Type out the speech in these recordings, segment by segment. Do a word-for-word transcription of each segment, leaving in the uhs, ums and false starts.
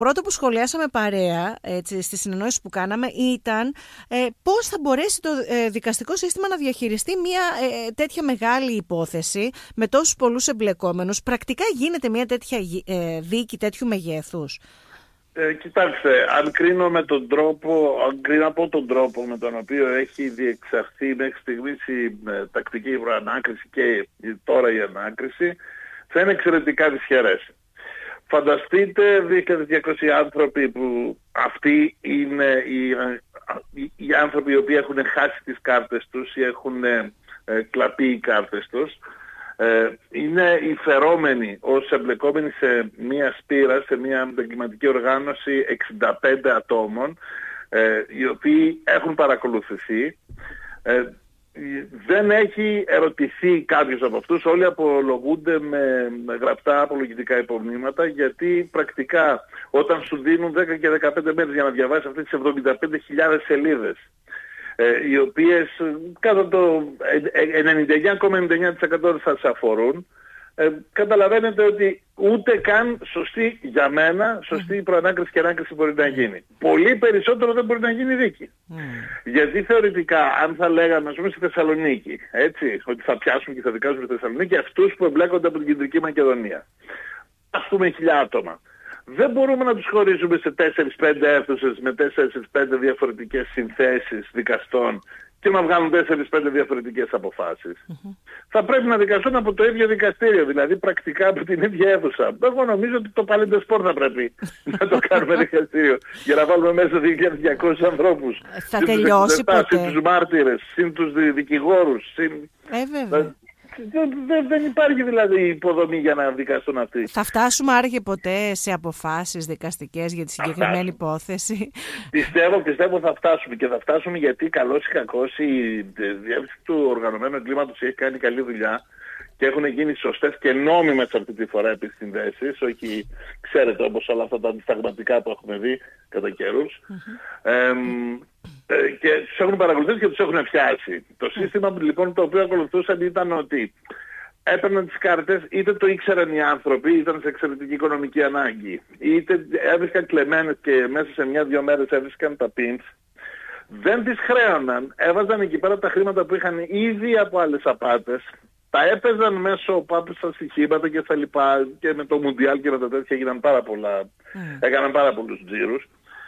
πρώτο που σχολιάσαμε παρέα, έτσι, στη συνεννόηση που κάναμε, ήταν ε, πώς θα μπορέσει το ε, δικαστικό σύστημα να διαχειριστεί μια ε, τέτοια μεγάλη υπόθεση με τόσους πολλούς εμπλεκόμενους. Πρακτικά γίνεται μια τέτοια ε, δίκη τέτοιου μεγέθους? Ε, κοιτάξτε, αν κρίνω, με τον τρόπο, αν κρίνω από τον τρόπο με τον οποίο έχει διεξαχθεί μέχρι στιγμής η ε, τακτική προανάκριση και τώρα η ανάκριση, θα είναι εξαιρετικά δυσχερές. Φανταστείτε δύο χιλιάδες διακόσιοι άνθρωποι που αυτοί είναι οι, οι, οι άνθρωποι οι οποίοι έχουν χάσει τις κάρτες τους ή έχουν ε, κλαπεί οι κάρτες τους. Ε, είναι οι φερόμενοι ως εμπλεκόμενοι σε μία σπήρα, σε μία εγκληματική οργάνωση εξήντα πέντε ατόμων, ε, οι οποίοι έχουν παρακολουθηθεί. Ε, δεν έχει ερωτηθεί κάποιος από αυτούς, όλοι απολογούνται με γραπτά απολογητικά υπομνήματα, γιατί πρακτικά όταν σου δίνουν δέκα και δεκαπέντε μέρες για να διαβάσεις αυτές τις εβδομήντα πέντε χιλιάδες σελίδες, ε, οι οποίες κατά το ενενήντα εννιά κόμμα ενενήντα εννιά τοις εκατό θα σε αφορούν, ε, καταλαβαίνετε ότι ούτε καν σωστή, για μένα, σωστή προανάκριση και ανάκριση μπορεί να γίνει. Πολύ περισσότερο δεν μπορεί να γίνει δίκη. Mm. Γιατί θεωρητικά, αν θα λέγαμε, ας πούμε, στη Θεσσαλονίκη, έτσι, ότι θα πιάσουμε και θα δικάσουμε στη Θεσσαλονίκη αυτούς που εμπλέκονται από την Κεντρική Μακεδονία, ας πούμε χιλιά άτομα, δεν μπορούμε να τους χωρίζουμε σε τέσσερις πέντε αίθουσες με τέσσερις πέντε διαφορετικές συνθέσεις δικαστών και να βγάλουν τέσσερις πέντε διαφορετικές αποφάσεις. Mm-hmm. Θα πρέπει να δικαστούν από το ίδιο δικαστήριο, δηλαδή πρακτικά από την ίδια αίθουσα. Εγώ νομίζω ότι το Παλαιντεσπορ θα πρέπει να το κάνουμε δικαστήριο για να βάλουμε μέσα δύο χιλιάδες διακόσιους ανθρώπους. Θα τελειώσει ποτέ? Συν τους μάρτυρες, συν τους δικηγόρους, συν... Ε, βέβαια. Δεν, δεν υπάρχει δηλαδή υποδομή για να δικαστούν αυτοί. Θα φτάσουμε άραγε ποτέ σε αποφάσεις δικαστικές για τη συγκεκριμένη υπόθεση? Πιστεύω, πιστεύω θα φτάσουμε, και θα φτάσουμε γιατί καλώς ή κακώς η διεύθυνση του οργανωμένου εγκλήματος έχει κάνει καλή δουλειά και έχουν γίνει σωστές και νόμιμες αυτή τη φορά επισυνδέσεις, όχι, ξέρετε, όπως όλα αυτά τα αντισταγματικά που έχουμε δει κατά καιρούς. Mm-hmm. Ε, ε, και τους έχουν παρακολουθήσει και τους έχουν πιάσει. Το σύστημα λοιπόν το οποίο ακολουθούσαν ήταν ότι έπαιρναν τις κάρτες, είτε το ήξεραν οι άνθρωποι, ήταν σε εξαιρετική οικονομική ανάγκη, είτε έβρισκαν κλεμμένες και μέσα σε μια-δυο μέρες έβρισκαν τα pins, δεν τις χρέωναν, έβαζαν εκεί πέρα τα χρήματα που είχαν ήδη από άλλες απάτες, τα έπαιζαν μέσω πάπου στα στοιχήματα και στα λοιπά, και με το Μουντιάλ και με τα τέτοια έγιναν πάρα πολλά, mm. έκαναν πάρα πολλούς τζίρους,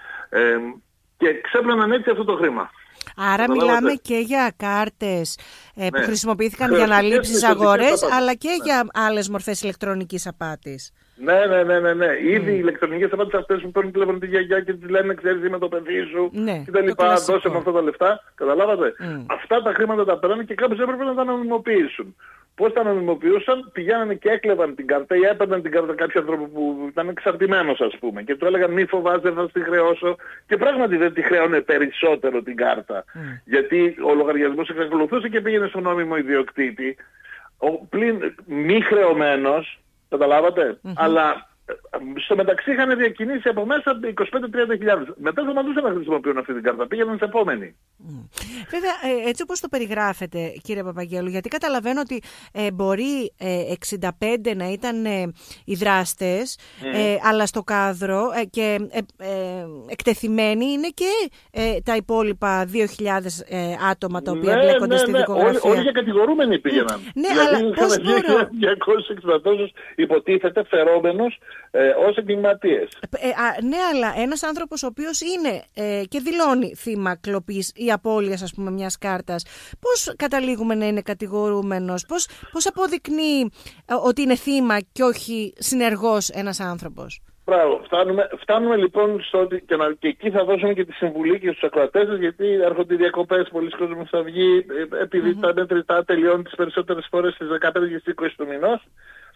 ε, και ξέπλαιναν έτσι αυτό το χρήμα. Άρα μιλάμε και για κάρτες ε, που ναι. χρησιμοποιήθηκαν για να λείψεις αγορές, αλλά και ναι. για άλλες μορφές ηλεκτρονικής απάτης. Ναι, ναι, ναι, ναι, ναι. Ήδη mm. οι ηλεκτρονικές απάτες αυτές που παίρνουν τηλέφωνο τη γιαγιά και τις λένε, ξέρεις, είμαι το παιδί σου, ναι, και τα λοιπά, δώσε με αυτά τα λεφτά, καταλάβατε. Mm. Αυτά τα χρήματα τα παίρνουν και κάποιος έπρεπε να τα νομιμοποιήσουν. Πώς τα νομιμοποιούσαν? Πηγαίνανε και έκλεβαν την κάρτα ή έπαιρναν την κάρτα κάποιου ανθρώπου που ήταν εξαρτημένος, ας πούμε, και του έλεγαν μη φοβάσαι, θα τη χρεώσω, και πράγματι δεν τη χρέωνε περισσότερο την κάρτα, mm. γιατί ο λογαριασμός εξακολουθούσε και πήγαινε στον νόμιμο ιδιοκτήτη, ο πλην μη χρεωμένος, καταλάβατε, mm-hmm. αλλά στο μεταξύ είχαν διακινήσει από μέσα είκοσι πέντε με τριάντα χιλιάδες. Μετά σταματούσαν να χρησιμοποιούν αυτή την κάρτα, πήγαιναν σε επόμενη. Mm. Βέβαια, έτσι όπως το περιγράφετε, κύριε Παπαγγέλου, γιατί καταλαβαίνω ότι ε, μπορεί ε, εξήντα πέντε να ήταν ε, οι δράστες, mm. ε, αλλά στο κάδρο ε, και ε, ε, εκτεθειμένοι είναι και ε, τα υπόλοιπα δύο χιλιάδες ε, άτομα τα οποία ναι, μπλέκονται ναι, στη ναι. δικογραφία. Όλοι, όλοι για κατηγορούμενοι πήγαιναν. Mm. Ναι, δηλαδή, αλλά πώς μπορώ... διακόσιους εξήντα τόσους υποτίθεται φερόμενους ε, ως εγκληματίες. Ε, α, ναι, αλλά ένας άνθρωπος ο οποίος είναι ε, και δηλώνει θύμα κλοπής ή απώλειας, ας πούμε, μιας κάρτας, πώς καταλήγουμε να είναι κατηγορούμενος, πώς, πώς αποδεικνύει ε, ότι είναι θύμα και όχι συνεργός ένας άνθρωπος? Μπράβο. Φτάνουμε, φτάνουμε λοιπόν στο ότι και, να, και εκεί θα δώσουμε και τη συμβουλή και στους ακροατές, γιατί έρχονται οι διακοπές, πολλοί κόσμοι θα βγει, επειδή mm-hmm. τα μετρητά τελειώνουν τις περισσότερες φορές στις δεκαπέντε και στις είκοσι του μηνός,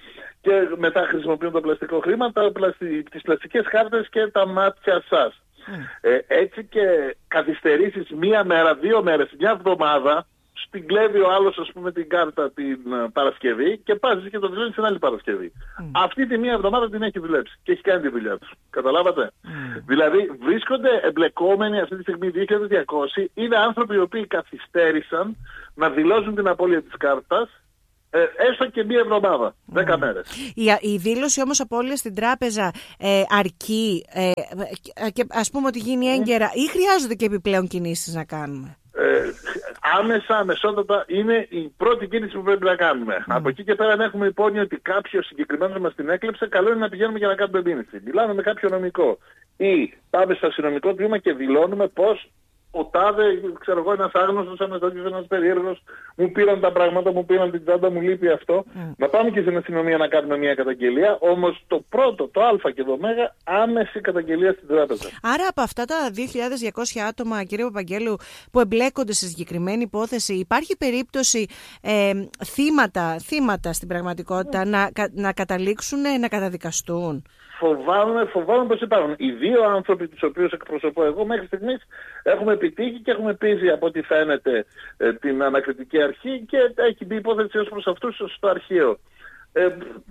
και μετά χρησιμοποιούν το πλαστικό χρήμα, τα πλαστι... τις πλαστικές χάρτες και τα μάτια σας. Mm. Ε, έτσι και καθυστερήσεις μία μέρα, δύο μέρες, μια εβδομάδα, στην κλέβει ο άλλος, ας πούμε, την κάρτα την uh, Παρασκευή και πας και το δουλεύει στην άλλη Παρασκευή. Mm. Αυτή τη μία εβδομάδα την έχει δουλέψει και έχει κάνει τη δουλειά του. Καταλάβατε? Mm. Δηλαδή βρίσκονται εμπλεκόμενοι αυτή τη στιγμή δύο χιλιάδες διακόσιοι, είναι άνθρωποι οι οποίοι καθυστέρησαν να δηλώσουν την απώλεια της κάρτας Ε, έστω και μία εβδομάδα, δέκα mm. μέρες. Η, η δήλωση όμως απώλειας στην τράπεζα ε, αρκεί ε, και ας πούμε ότι γίνει έγκαιρα ή χρειάζονται και επιπλέον κινήσεις να κάνουμε? Ε, άμεσα, αμεσότατα είναι η πρώτη κίνηση που πρέπει να κάνουμε. Mm. Από εκεί και πέρα, αν έχουμε υπόνοια ότι κάποιος συγκεκριμένος μας την έκλεψε, καλό είναι να πηγαίνουμε για να κάνουμε μήνυση. Μιλάμε με κάποιο νομικό. Ή πάμε στο αστυνομικό τμήμα και δηλώνουμε πως ο τάδε, ξέρω εγώ, ένας άγνωστος, ένας τέτοιος, ένας περίεργος, μου πήραν τα πράγματα, μου πήραν την τσάντα, μου λείπει αυτό. Mm. Να πάμε και στην αστυνομία να κάνουμε μια καταγγελία, όμως το πρώτο, το α και το μέγα, άμεση καταγγελία στην τράπεζα. Άρα από αυτά τα δύο χιλιάδες διακόσια άτομα, κύριε Παπαγγέλου, που εμπλέκονται σε συγκεκριμένη υπόθεση, υπάρχει περίπτωση ε, θύματα, θύματα στην πραγματικότητα mm. να, να καταλήξουν, να καταδικαστούν? Φοβάμαι, φοβάμαι πως υπάρχουν. Οι δύο άνθρωποι τους οποίους εκπροσωπώ εγώ μέχρι στιγμής έχουμε επιτύχει και έχουμε πείσει από ό,τι φαίνεται ε, την ανακριτική αρχή και έχει μπει υπόθεση ως προς αυτούς στο αρχείο. Ε,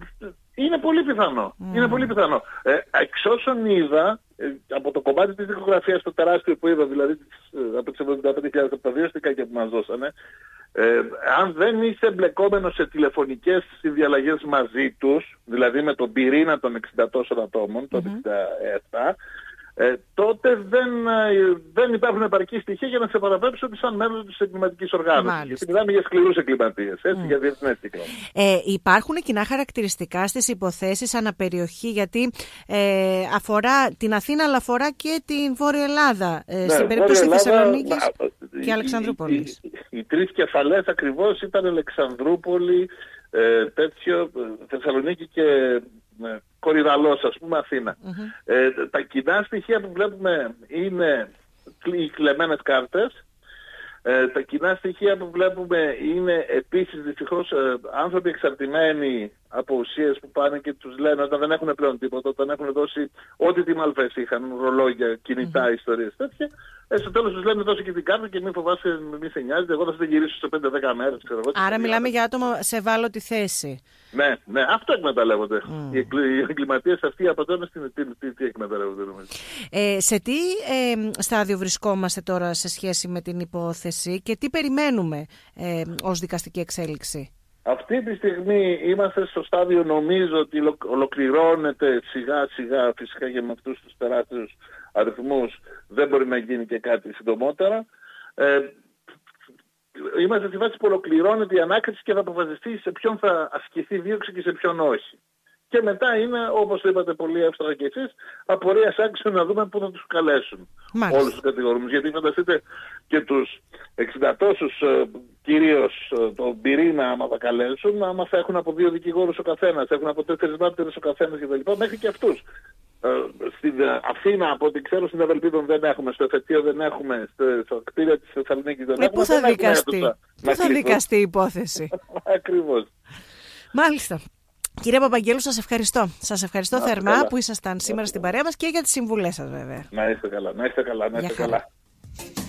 είναι πολύ πιθανό. Mm. Είναι πολύ πιθανό. Ε, εξ όσων είδα, ε, από το κομμάτι της δικογραφίας το τεράστιο που είδα, δηλαδή ε, από τις εβδομήντα πέντε χιλιάδες από τα δύο στικάκια που μας δώσανε, Ε, αν δεν είσαι εμπλεκόμενος σε τηλεφωνικές συνδιαλλαγές μαζί τους, δηλαδή με τον πυρήνα των εξήντα τόσων ατόμων, των mm-hmm. εξήντα επτά, ε, τότε δεν, ε, δεν υπάρχουν επαρκή στοιχεία για να σε παραπέμψουν ότι σαν μέλος της εγκληματικής οργάνωσης. Γιατί μιλάμε για σκληρούς εγκληματίες, έτσι, mm. για διεθνές κύκλο. Ε, υπάρχουν κοινά χαρακτηριστικά στις υποθέσεις αναπεριοχή, γιατί ε, αφορά την Αθήνα, αλλά αφορά και την Βόρεια Ελλάδα, ε, ναι, στην περίπτωση της Θεσσαλονίκης και Αλεξανδρούπολης. Οι, οι, οι τρεις κεφαλές ακριβώς ήταν Αλεξανδρούπολη, ε, τέτοιο, Θεσσαλονίκη και ε, Κορυδαλός, ας πούμε, Αθήνα. Mm-hmm. Ε, τα κοινά στοιχεία που βλέπουμε είναι οι κλεμμένες κάρτες. Ε, τα κοινά στοιχεία που βλέπουμε είναι επίσης δυστυχώς ε, άνθρωποι εξαρτημένοι από ουσίες που πάνε και τους λένε όταν δεν έχουν πλέον τίποτα, όταν έχουν δώσει ό,τι τι μαλφές είχαν, ρολόγια, κινητά, mm-hmm. ιστορίες τέτοια. Ε, στο τέλος τους λένε δώσει και την κάρτα και μην φοβάσαι, μην σε νοιάζει, εγώ θα σε γυρίσω σε πέντε δέκα μέρες. Ξέρω, άρα μιλάμε για άτομα σε ευάλωτη θέση. Ναι, ναι, αυτό εκμεταλλεύονται. Mm. Οι, οι εγκληματίες αυτοί από τώρα τι, τι, τι, τι εκμεταλλεύονται νομίζω. Ε, σε τι ε, στάδιο βρισκόμαστε τώρα σε σχέση με την υπόθεση και τι περιμένουμε ε, ως δικαστική εξέλιξη? Αυτή τη στιγμή είμαστε στο στάδιο, νομίζω ότι ολοκληρώνεται σιγά σιγά, φυσικά και με αυτούς τους τεράστιους αριθμούς δεν μπορεί να γίνει και κάτι συντομότερα. Ε, είμαστε στη φάση που ολοκληρώνεται η ανάκριση και θα αποφασιστεί σε ποιον θα ασκηθεί δίωξη και σε ποιον όχι. Και μετά είναι, όπως είπατε πολύ εύστοχα και εσείς, απορίας άξιων να δούμε πού θα τους καλέσουν. Μάλιστα. Όλους τους κατηγορούμενους. Γιατί φανταστείτε και τους εξήντα τόσους κυρίως τον πυρήνα άμα θα καλέσουν, άμα θα έχουν από δύο δικηγόρους ο καθένας, έχουν από τέσσερις μάρτυρες ο καθένας κτλ. Μέχρι και αυτούς. Στην Αθήνα, από ό,τι ξέρω, στην Ευελπίδων δεν έχουμε, στο Εφετείο δεν έχουμε, στο κτίριο της Θεσσαλονίκης δεν ε, έχουμε. Πού θα δικαστεί, πού θα δικαστεί η υπόθεση? Ακριβώς. Μάλιστα. Κύριε Παπαγγέλου, σας ευχαριστώ. Σας ευχαριστώ να, θερμά καλά. Που ήσασταν σήμερα στην παρέα μας και για τις συμβουλές σας βέβαια. Να είστε καλά, να είστε καλά, να είστε καλά.